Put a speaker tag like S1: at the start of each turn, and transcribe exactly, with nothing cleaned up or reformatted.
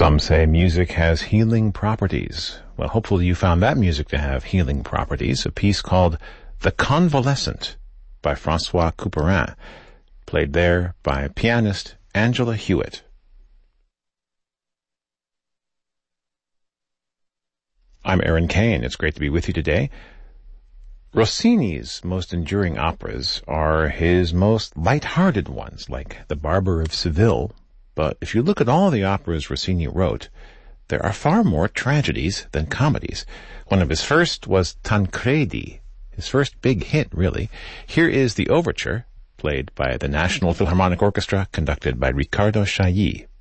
S1: Some say music has healing properties. Well, hopefully you found that music to have healing properties. A piece called The Convalescent by Francois Couperin, played there by pianist Angela Hewitt. I'm Aaron Kane. It's great to be with you today. Rossini's most enduring operas are his most light-hearted ones, like The Barber of Seville. But if you look at all the operas Rossini wrote, there are far more tragedies than comedies. One of his first was Tancredi, his first big hit, really. Here is the overture, played by the National Philharmonic Orchestra, conducted by Riccardo Chailly.